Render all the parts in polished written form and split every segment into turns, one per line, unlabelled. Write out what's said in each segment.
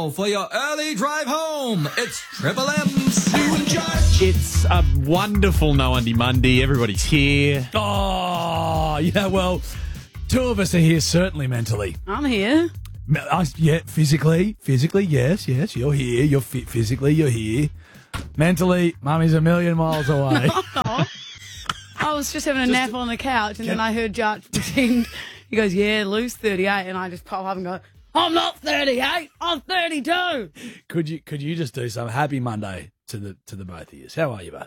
now for your early drive home. It's Triple M's Stu and Judge.
It's a wonderful No Undy Monday. Everybody's here.
Oh, yeah, well, two of us are here, certainly mentally.
I'm here.
Yeah, physically, yes, you're here. You're fit physically, you're here. Mentally, Mummy's a million miles away.
I was just having a nap on the couch, and then I heard Judge pretend. He goes, yeah, lose 38, and I just pop up and go, I'm not 38, I'm 32.
Could you just do some happy Monday to the both of you? How are you, both?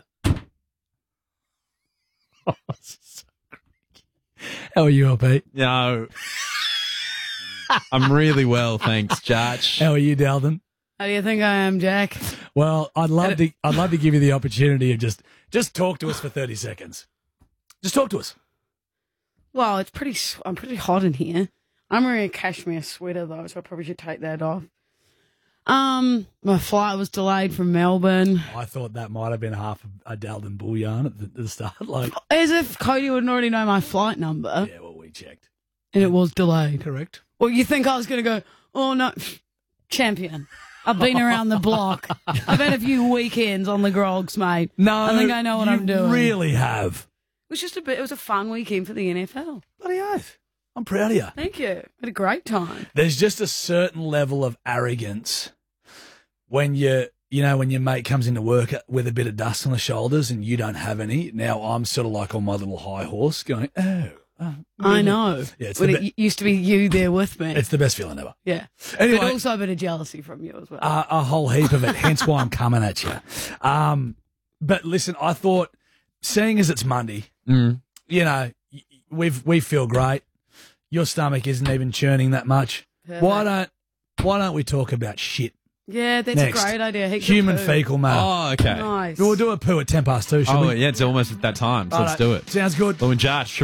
How are you, Pete?
No. I'm really well, thanks, Judge.
How are you, Dalton?
How do you think I am, Jack?
Well, I'd love to give you the opportunity of just talk to us for 30 seconds. Just talk to us.
Well, I'm pretty hot in here. I'm wearing a cashmere sweater, though, so I probably should take that off. My flight was delayed from Melbourne.
I thought that might have been half a Dalton bull yarn at the start. Like,
as if Cody wouldn't already know my flight number.
Yeah, well, we checked.
And it was delayed.
Correct.
Well, you think I was going to go, oh, no, champion. I've been around the block. I've had a few weekends on the grogs, mate.
No,
I think I know what I'm doing.
You really have.
It was a fun weekend for the NFL.
Bloody oath. I'm proud of you.
Thank you. Had a great time.
There's just a certain level of arrogance when your mate comes into work with a bit of dust on the shoulders and you don't have any. Now I'm sort of like on my little high horse going, really?
I know.
Yeah,
it used to be you there with me.
It's the best feeling ever.
Yeah.
Anyway,
but also a bit of jealousy from you as well.
A whole heap of it, hence why I'm coming at you. But listen, I thought, seeing as it's Monday, we feel great. Your stomach isn't even churning that much.
Perfect.
Why don't we talk about shit?
Yeah, that's
Next.
a great idea.
Human fecal matter.
Oh, okay.
Nice.
We'll do a poo at 2:10, shall we?
Oh, yeah, it's almost at that time, so let's do it.
Sounds good.
Well, and Judge,